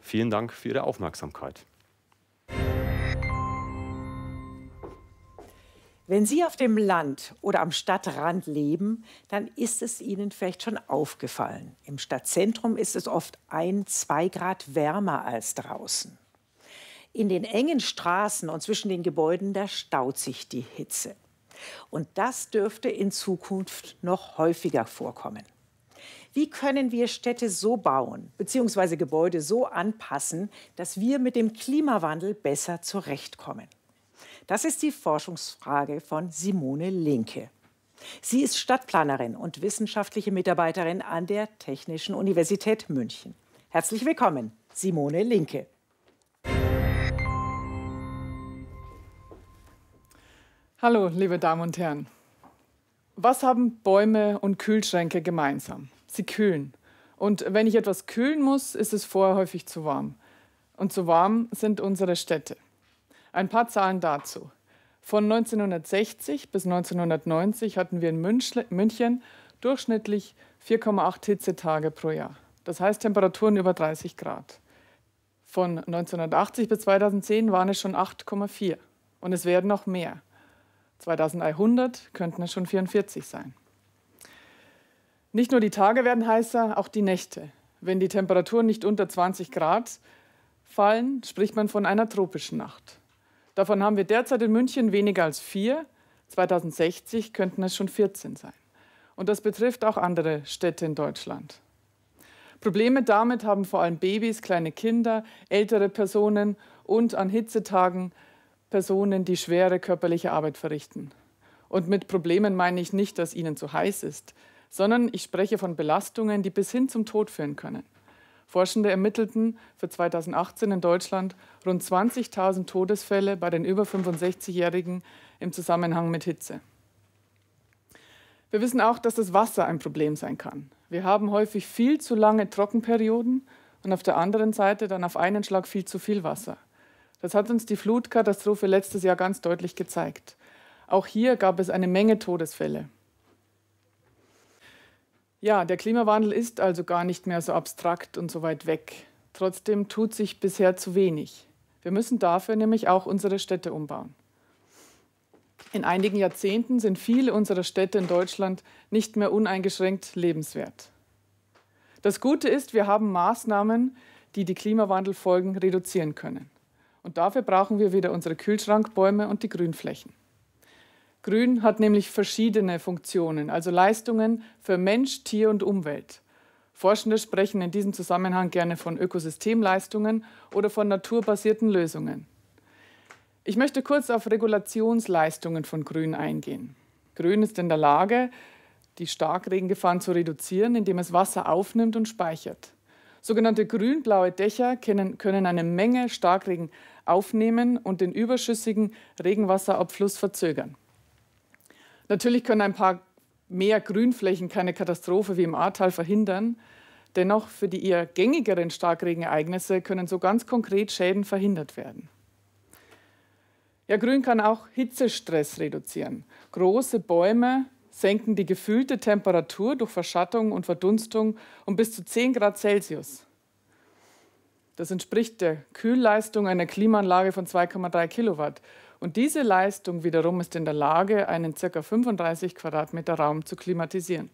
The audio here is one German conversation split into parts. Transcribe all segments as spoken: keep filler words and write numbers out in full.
Vielen Dank für Ihre Aufmerksamkeit. Wenn Sie auf dem Land oder am Stadtrand leben, dann ist es Ihnen vielleicht schon aufgefallen. Im Stadtzentrum ist es oft ein, zwei Grad wärmer als draußen. In den engen Straßen und zwischen den Gebäuden, da staut sich die Hitze. Und das dürfte in Zukunft noch häufiger vorkommen. Wie können wir Städte so bauen, beziehungsweise Gebäude so anpassen, dass wir mit dem Klimawandel besser zurechtkommen? Das ist die Forschungsfrage von Simone Linke. Sie ist Stadtplanerin und wissenschaftliche Mitarbeiterin an der Technischen Universität München. Herzlich willkommen, Simone Linke. Hallo, liebe Damen und Herren. Was haben Bäume und Kühlschränke gemeinsam? Sie kühlen. Und wenn ich etwas kühlen muss, ist es vorher häufig zu warm. Und zu warm sind unsere Städte. Ein paar Zahlen dazu. Von neunzehnhundertsechzig bis neunzehnhundertneunzig hatten wir in München durchschnittlich vier Komma acht Hitzetage pro Jahr. Das heißt Temperaturen über dreißig Grad. Von neunzehnhundertachtzig bis zweitausendzehn waren es schon acht Komma vier. Und es werden noch mehr. zweitausendeinhundert könnten es schon vierundvierzig sein. Nicht nur die Tage werden heißer, auch die Nächte. Wenn die Temperaturen nicht unter zwanzig Grad fallen, spricht man von einer tropischen Nacht. Davon haben wir derzeit in München weniger als vier. zweitausendsechzig könnten es schon vierzehn sein. Und das betrifft auch andere Städte in Deutschland. Probleme damit haben vor allem Babys, kleine Kinder, ältere Personen und an Hitzetagen Personen, die schwere körperliche Arbeit verrichten. Und mit Problemen meine ich nicht, dass ihnen zu heiß ist, sondern ich spreche von Belastungen, die bis hin zum Tod führen können. Forschende ermittelten für zweitausendachtzehn in Deutschland rund zwanzigtausend Todesfälle bei den über fünfundsechzigjährigen im Zusammenhang mit Hitze. Wir wissen auch, dass das Wasser ein Problem sein kann. Wir haben häufig viel zu lange Trockenperioden und auf der anderen Seite dann auf einen Schlag viel zu viel Wasser. Das hat uns die Flutkatastrophe letztes Jahr ganz deutlich gezeigt. Auch hier gab es eine Menge Todesfälle. Ja, der Klimawandel ist also gar nicht mehr so abstrakt und so weit weg. Trotzdem tut sich bisher zu wenig. Wir müssen dafür nämlich auch unsere Städte umbauen. In einigen Jahrzehnten sind viele unserer Städte in Deutschland nicht mehr uneingeschränkt lebenswert. Das Gute ist, wir haben Maßnahmen, die die Klimawandelfolgen reduzieren können. Und dafür brauchen wir wieder unsere Kühlschrankbäume und die Grünflächen. Grün hat nämlich verschiedene Funktionen, also Leistungen für Mensch, Tier und Umwelt. Forschende sprechen in diesem Zusammenhang gerne von Ökosystemleistungen oder von naturbasierten Lösungen. Ich möchte kurz auf Regulationsleistungen von Grün eingehen. Grün ist in der Lage, die Starkregengefahren zu reduzieren, indem es Wasser aufnimmt und speichert. Sogenannte grün-blaue Dächer können, können eine Menge Starkregen aufnehmen und den überschüssigen Regenwasserabfluss verzögern. Natürlich können ein paar mehr Grünflächen keine Katastrophe wie im Ahrtal verhindern. Dennoch für die eher gängigeren Starkregenereignisse können so ganz konkret Schäden verhindert werden. Ja, Grün kann auch Hitzestress reduzieren. Große Bäume senken die gefühlte Temperatur durch Verschattung und Verdunstung um bis zu zehn Grad Celsius. Das entspricht der Kühlleistung einer Klimaanlage von zwei Komma drei Kilowatt. Und diese Leistung wiederum ist in der Lage, einen ca. fünfunddreißig Quadratmeter Raum zu klimatisieren.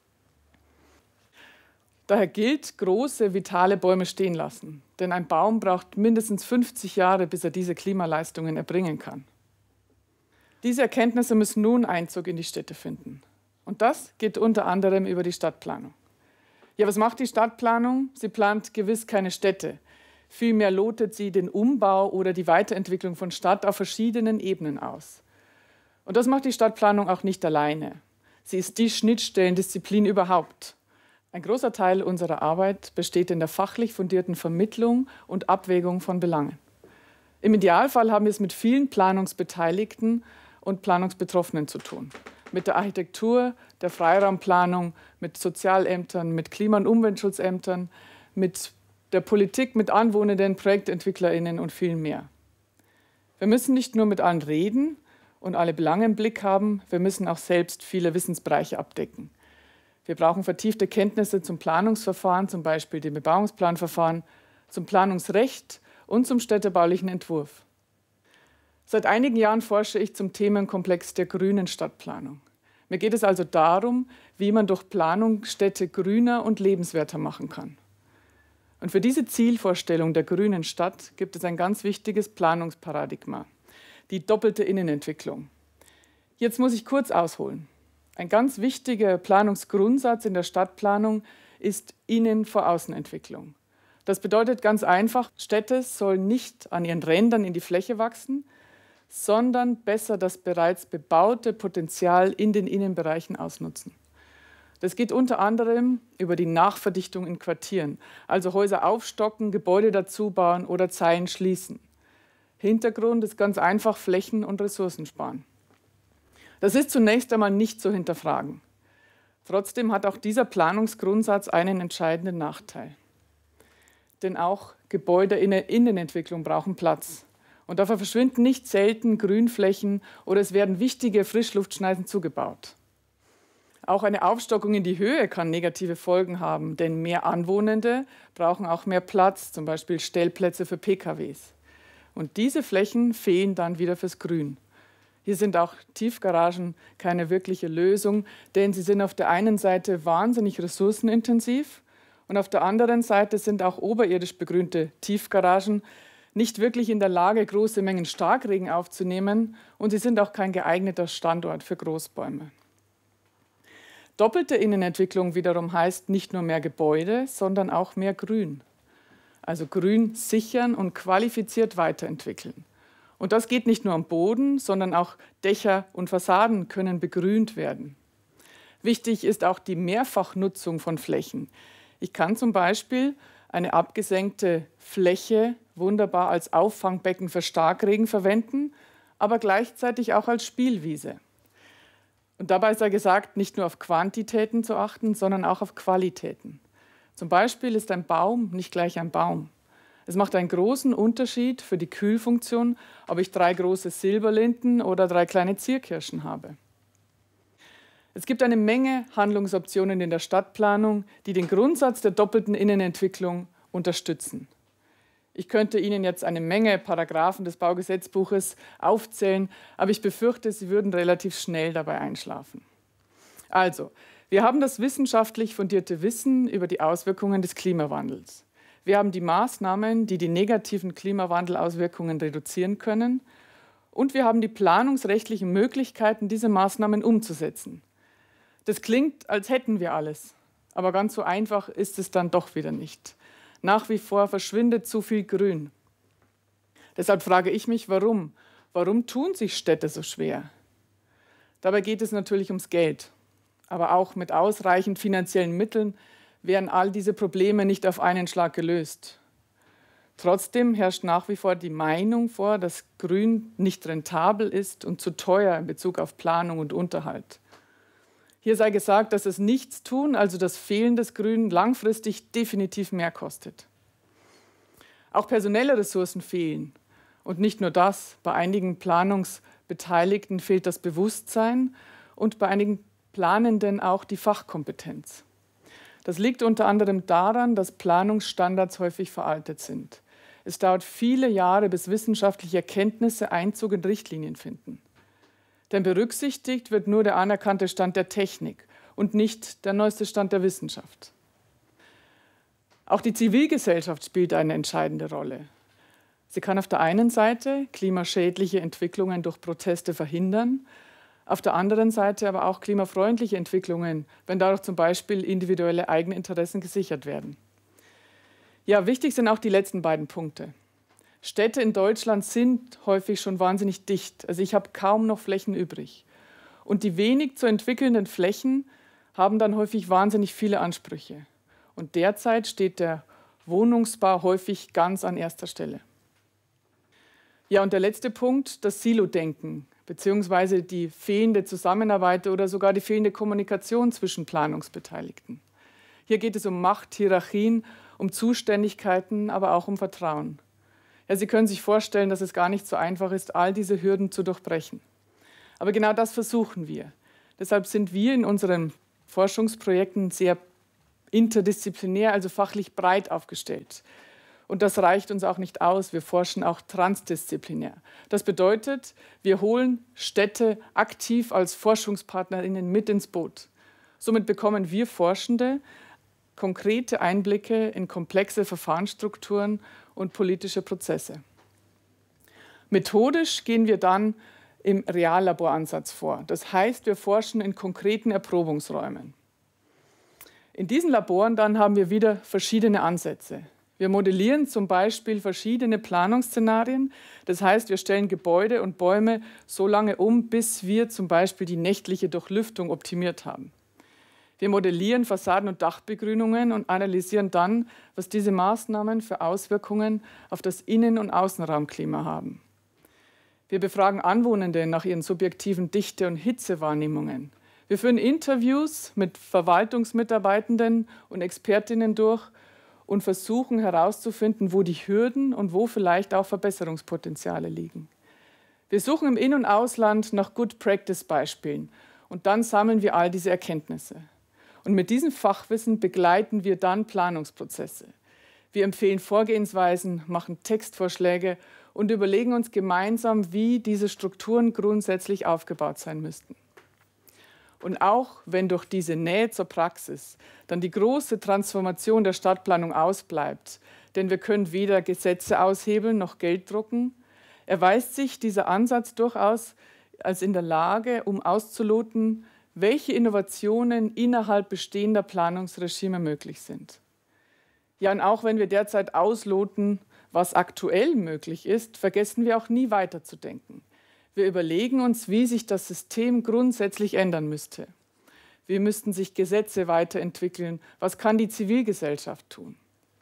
Daher gilt, große, vitale Bäume stehen lassen. Denn ein Baum braucht mindestens fünfzig Jahre, bis er diese Klimaleistungen erbringen kann. Diese Erkenntnisse müssen nun Einzug in die Städte finden. Und das geht unter anderem über die Stadtplanung. Ja, was macht die Stadtplanung? Sie plant gewiss keine Städte. Vielmehr lotet sie den Umbau oder die Weiterentwicklung von Stadt auf verschiedenen Ebenen aus. Und das macht die Stadtplanung auch nicht alleine. Sie ist die Schnittstellendisziplin überhaupt. Ein großer Teil unserer Arbeit besteht in der fachlich fundierten Vermittlung und Abwägung von Belangen. Im Idealfall haben wir es mit vielen Planungsbeteiligten und Planungsbetroffenen zu tun. Mit der Architektur, der Freiraumplanung, mit Sozialämtern, mit Klima- und Umweltschutzämtern, mit der Politik, mit Anwohnenden, ProjektentwicklerInnen und viel mehr. Wir müssen nicht nur mit allen reden und alle Belange im Blick haben, wir müssen auch selbst viele Wissensbereiche abdecken. Wir brauchen vertiefte Kenntnisse zum Planungsverfahren, zum Beispiel dem Bebauungsplanverfahren, zum Planungsrecht und zum städtebaulichen Entwurf. Seit einigen Jahren forsche ich zum Themenkomplex der grünen Stadtplanung. Mir geht es also darum, wie man durch Planung Städte grüner und lebenswerter machen kann. Und für diese Zielvorstellung der grünen Stadt gibt es ein ganz wichtiges Planungsparadigma, die doppelte Innenentwicklung. Jetzt muss ich kurz ausholen. Ein ganz wichtiger Planungsgrundsatz in der Stadtplanung ist Innen- vor Außenentwicklung. Das bedeutet ganz einfach, Städte sollen nicht an ihren Rändern in die Fläche wachsen, sondern besser das bereits bebaute Potenzial in den Innenbereichen ausnutzen. Das geht unter anderem über die Nachverdichtung in Quartieren, also Häuser aufstocken, Gebäude dazubauen oder Zeilen schließen. Hintergrund ist ganz einfach Flächen- und Ressourcen sparen. Das ist zunächst einmal nicht zu hinterfragen. Trotzdem hat auch dieser Planungsgrundsatz einen entscheidenden Nachteil. Denn auch Gebäude in der Innenentwicklung brauchen Platz. Und dafür verschwinden nicht selten Grünflächen oder es werden wichtige Frischluftschneisen zugebaut. Auch eine Aufstockung in die Höhe kann negative Folgen haben, denn mehr Anwohnende brauchen auch mehr Platz, zum Beispiel Stellplätze für P K Ws. Und diese Flächen fehlen dann wieder fürs Grün. Hier sind auch Tiefgaragen keine wirkliche Lösung, denn sie sind auf der einen Seite wahnsinnig ressourcenintensiv und auf der anderen Seite sind auch oberirdisch begrünte Tiefgaragen nicht wirklich in der Lage, große Mengen Starkregen aufzunehmen und sie sind auch kein geeigneter Standort für Großbäume. Doppelte Innenentwicklung wiederum heißt nicht nur mehr Gebäude, sondern auch mehr Grün. Also Grün sichern und qualifiziert weiterentwickeln. Und das geht nicht nur am Boden, sondern auch Dächer und Fassaden können begrünt werden. Wichtig ist auch die Mehrfachnutzung von Flächen. Ich kann zum Beispiel eine abgesenkte Fläche wunderbar als Auffangbecken für Starkregen verwenden, aber gleichzeitig auch als Spielwiese. Und dabei sei gesagt, nicht nur auf Quantitäten zu achten, sondern auch auf Qualitäten. Zum Beispiel ist ein Baum nicht gleich ein Baum. Es macht einen großen Unterschied für die Kühlfunktion, ob ich drei große Silberlinden oder drei kleine Zierkirschen habe. Es gibt eine Menge Handlungsoptionen in der Stadtplanung, die den Grundsatz der doppelten Innenentwicklung unterstützen. Ich könnte Ihnen jetzt eine Menge Paragraphen des Baugesetzbuches aufzählen, aber ich befürchte, Sie würden relativ schnell dabei einschlafen. Also, wir haben das wissenschaftlich fundierte Wissen über die Auswirkungen des Klimawandels. Wir haben die Maßnahmen, die die negativen Klimawandelauswirkungen reduzieren können. Und wir haben die planungsrechtlichen Möglichkeiten, diese Maßnahmen umzusetzen. Das klingt, als hätten wir alles. Aber ganz so einfach ist es dann doch wieder nicht. Nach wie vor verschwindet zu viel Grün. Deshalb frage ich mich, warum? Warum tun sich Städte so schwer? Dabei geht es natürlich ums Geld. Aber auch mit ausreichend finanziellen Mitteln wären all diese Probleme nicht auf einen Schlag gelöst. Trotzdem herrscht nach wie vor die Meinung vor, dass Grün nicht rentabel ist und zu teuer in Bezug auf Planung und Unterhalt. Hier sei gesagt, dass das Nichtstun, also das Fehlen des Grün, langfristig definitiv mehr kostet. Auch personelle Ressourcen fehlen. Und nicht nur das, bei einigen Planungsbeteiligten fehlt das Bewusstsein und bei einigen Planenden auch die Fachkompetenz. Das liegt unter anderem daran, dass Planungsstandards häufig veraltet sind. Es dauert viele Jahre, bis wissenschaftliche Erkenntnisse Einzug in Richtlinien finden. Denn berücksichtigt wird nur der anerkannte Stand der Technik und nicht der neueste Stand der Wissenschaft. Auch die Zivilgesellschaft spielt eine entscheidende Rolle. Sie kann auf der einen Seite klimaschädliche Entwicklungen durch Proteste verhindern, auf der anderen Seite aber auch klimafreundliche Entwicklungen, wenn dadurch zum Beispiel individuelle Eigeninteressen gesichert werden. Ja, wichtig sind auch die letzten beiden Punkte. Städte in Deutschland sind häufig schon wahnsinnig dicht. Also ich habe kaum noch Flächen übrig. Und die wenig zu entwickelnden Flächen haben dann häufig wahnsinnig viele Ansprüche. Und derzeit steht der Wohnungsbau häufig ganz an erster Stelle. Ja, und der letzte Punkt, das Silo-Denken, beziehungsweise die fehlende Zusammenarbeit oder sogar die fehlende Kommunikation zwischen Planungsbeteiligten. Hier geht es um Macht, Hierarchien, um Zuständigkeiten, aber auch um Vertrauen. Ja, Sie können sich vorstellen, dass es gar nicht so einfach ist, all diese Hürden zu durchbrechen. Aber genau das versuchen wir. Deshalb sind wir in unseren Forschungsprojekten sehr interdisziplinär, also fachlich breit aufgestellt. Und das reicht uns auch nicht aus. Wir forschen auch transdisziplinär. Das bedeutet, wir holen Städte aktiv als ForschungspartnerInnen mit ins Boot. Somit bekommen wir Forschende konkrete Einblicke in komplexe Verfahrensstrukturen und politische Prozesse. Methodisch gehen wir dann im Reallaboransatz vor. Das heißt, wir forschen in konkreten Erprobungsräumen. In diesen Laboren dann haben wir wieder verschiedene Ansätze. Wir modellieren zum Beispiel verschiedene Planungsszenarien. Das heißt, wir stellen Gebäude und Bäume so lange um, bis wir zum Beispiel die nächtliche Durchlüftung optimiert haben. Wir modellieren Fassaden- und Dachbegrünungen und analysieren dann, was diese Maßnahmen für Auswirkungen auf das Innen- und Außenraumklima haben. Wir befragen Anwohnende nach ihren subjektiven Dichte- und Hitzewahrnehmungen. Wir führen Interviews mit Verwaltungsmitarbeitenden und Expertinnen durch und versuchen herauszufinden, wo die Hürden und wo vielleicht auch Verbesserungspotenziale liegen. Wir suchen im In- und Ausland nach Good-Practice-Beispielen und dann sammeln wir all diese Erkenntnisse. Und mit diesem Fachwissen begleiten wir dann Planungsprozesse. Wir empfehlen Vorgehensweisen, machen Textvorschläge und überlegen uns gemeinsam, wie diese Strukturen grundsätzlich aufgebaut sein müssten. Und auch wenn durch diese Nähe zur Praxis dann die große Transformation der Stadtplanung ausbleibt, denn wir können weder Gesetze aushebeln noch Geld drucken, erweist sich dieser Ansatz durchaus als in der Lage, um auszuloten, welche Innovationen innerhalb bestehender Planungsregime möglich sind. Ja, und auch wenn wir derzeit ausloten, was aktuell möglich ist, vergessen wir auch nie weiterzudenken. Wir überlegen uns, wie sich das System grundsätzlich ändern müsste. Wie müssten sich Gesetze weiterentwickeln? Was kann die Zivilgesellschaft tun?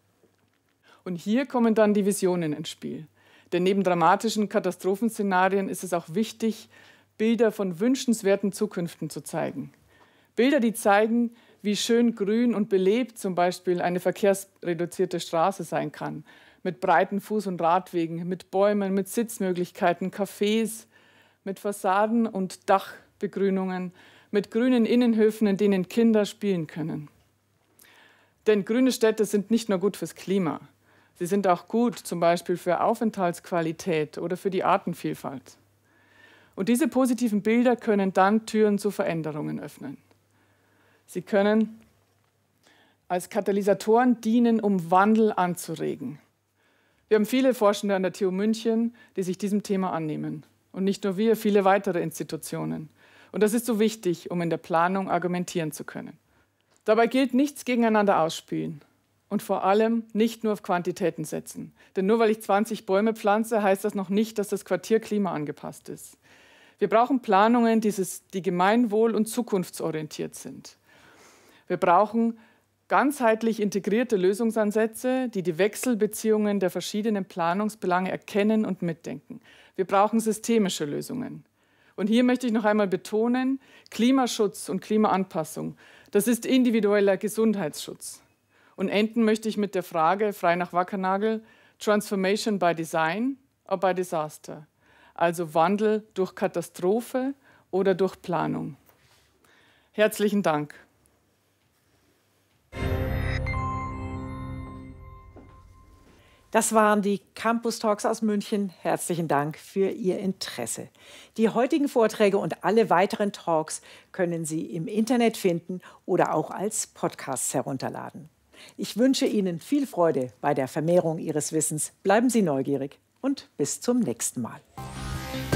Und hier kommen dann die Visionen ins Spiel. Denn neben dramatischen Katastrophenszenarien ist es auch wichtig, Bilder von wünschenswerten Zukünften zu zeigen. Bilder, die zeigen, wie schön grün und belebt zum Beispiel eine verkehrsreduzierte Straße sein kann. Mit breiten Fuß- und Radwegen, mit Bäumen, mit Sitzmöglichkeiten, Cafés, mit Fassaden und Dachbegrünungen, mit grünen Innenhöfen, in denen Kinder spielen können. Denn grüne Städte sind nicht nur gut fürs Klima, sie sind auch gut zum Beispiel für Aufenthaltsqualität oder für die Artenvielfalt. Und diese positiven Bilder können dann Türen zu Veränderungen öffnen. Sie können als Katalysatoren dienen, um Wandel anzuregen. Wir haben viele Forschende an der T U München, die sich diesem Thema annehmen. Und nicht nur wir, viele weitere Institutionen. Und das ist so wichtig, um in der Planung argumentieren zu können. Dabei gilt nichts gegeneinander ausspielen. Und vor allem nicht nur auf Quantitäten setzen. Denn nur weil ich zwanzig Bäume pflanze, heißt das noch nicht, dass das Quartier klimaangepasst ist. Wir brauchen Planungen, die gemeinwohl- und zukunftsorientiert sind. Wir brauchen ganzheitlich integrierte Lösungsansätze, die die Wechselbeziehungen der verschiedenen Planungsbelange erkennen und mitdenken. Wir brauchen systemische Lösungen. Und hier möchte ich noch einmal betonen, Klimaschutz und Klimaanpassung, das ist individueller Gesundheitsschutz. Und enden möchte ich mit der Frage, frei nach Wackernagel, Transformation by Design or by Disaster? Also Wandel durch Katastrophe oder durch Planung. Herzlichen Dank. Das waren die Campus Talks aus München. Herzlichen Dank für Ihr Interesse. Die heutigen Vorträge und alle weiteren Talks können Sie im Internet finden oder auch als Podcasts herunterladen. Ich wünsche Ihnen viel Freude bei der Vermehrung Ihres Wissens. Bleiben Sie neugierig und bis zum nächsten Mal.